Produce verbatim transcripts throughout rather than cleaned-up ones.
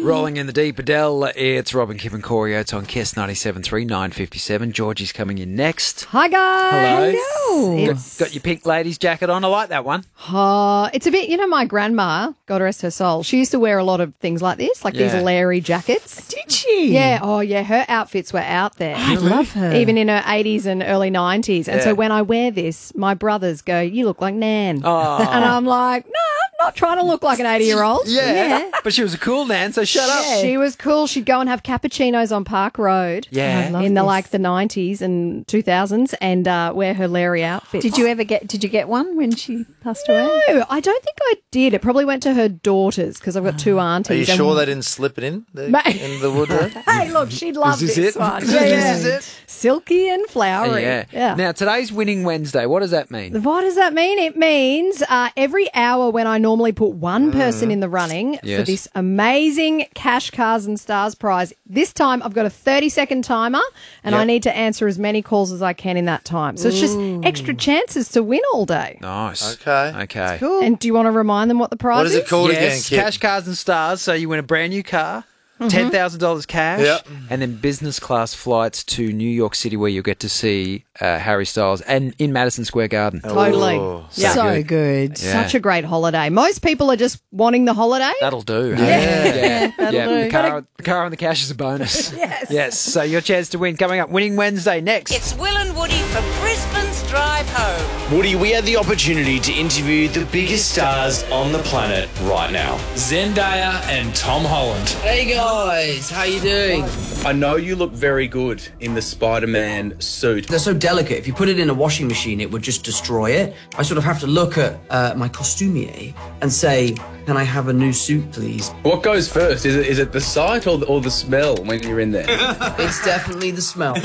Rolling in the deep, Adele. It's Robin, Kip and Corey Oates on Kiss ninety-seven point three, nine fifty-seven. Georgie's coming in next. Hi, guys. Hello. Got, got your pink ladies jacket on. I like that one. uh, it's a bit, you know, my grandma, God rest her soul, she used to wear a lot of things like this, like Yeah. these Larry jackets. Did she? Yeah, oh yeah, her outfits were out there. I love her. Even in her eighties and early nineties. And Yeah. so when I wear this, my brothers go, you look like Nan. Oh. And I'm like, no, I'm not trying to look like an eighty-year-old. Yeah. But she was a cool Nan, so shut up. She was cool. She'd go and have cappuccinos on Park Road. Yeah. I love in the this. like the nineties and two thousands and uh, wear her Larry outfits. Did you ever get? Did you get one when she passed away? No, I don't think I did. It probably went to her daughters because I've got two aunties. Are you and- sure they didn't slip it in the, Mate. in the wardrobe? Hey, look, she'd love Is this, this it? one. This Yeah, is yeah. it? Silky and flowery. Yeah. Yeah. Now, today's Winning Wednesday. What does that mean? What does that mean? It means uh, every hour when I normally put one person in the running for Yes. this amazing Cash, Cars and Stars prize, this time I've got a thirty-second timer and I Yep. need to answer as many calls as I can in that time. So it's just extra chances to win all day. Nice. Okay. Okay. Cool. And do you want to remind them what the prize What is it called again, Yes, Kip? cash, cars and stars. So you win a brand new car, ten thousand dollars cash, Yep. and then business class flights to New York City where you'll get to see uh, Harry Styles and in Madison Square Garden. Totally. Oh, Yeah. So good. good. Yeah. Such a great holiday. Most people are just wanting the holiday. That'll do. Yeah. yeah. That'll yeah. do. The car, the car and the cash is a bonus. Yes. Yes. So your chance to win coming up. Winning Wednesday next. It's Will and Woody for Brisbane's Drive Home. Woody, we had the opportunity to interview the biggest stars on the planet right now. Zendaya and Tom Holland. Hey guys, how you doing? I know you look very good in the Spider-Man suit. They're so delicate. If you put it in a washing machine, it would just destroy it. I sort of have to look at uh, my costumier and say, "Can I have a new suit, please?" What goes first? Is it is it the sight or the, or the smell when you're in there? It's definitely the smell.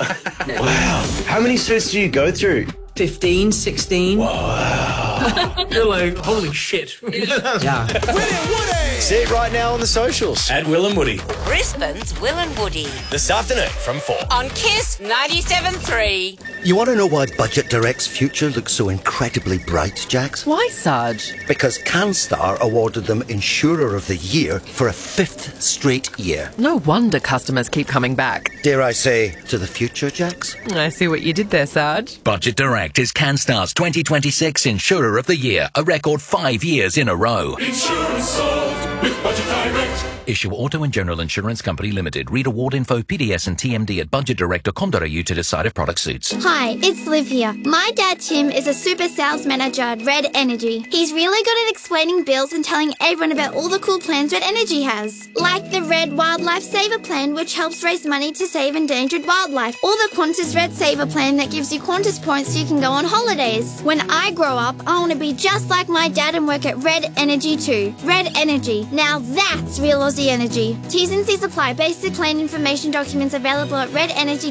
Wow. How many suits do you go through? fifteen, sixteen. You're like, holy shit. Yeah. See it right now on the socials. At Will and Woody. Brisbane's Will and Woody This afternoon from four. on Kiss ninety-seven point three. You want to know why Budget Direct's future looks so incredibly bright, Jax? Why, Sarge? Because CanStar awarded them Insurer of the Year for a fifth straight year. No wonder customers keep coming back. Dare I say, to the future, Jax? I see what you did there, Sarge. Budget Direct is CanStar's twenty twenty-six Insurer of the Year, a record five years in a row. Insurance solved with Budget Direct. Issue Auto and General Insurance Company Limited. Read award info, P D S and T M D at budget direct dot com dot a u to decide if product suits. Hi, it's Liv here. My dad Tim is a super sales manager at Red Energy. He's really good at explaining bills and telling everyone about all the cool plans Red Energy has. Like the Red Wildlife Saver Plan, which helps raise money to save endangered wildlife. Or the Qantas Red Saver Plan that gives you Qantas points so you can go on holidays. When I grow up, I want to be just like my dad and work at Red Energy too. Red Energy. Now that's real Aussie energy. T's and C's apply. Basic plan information documents available at red energy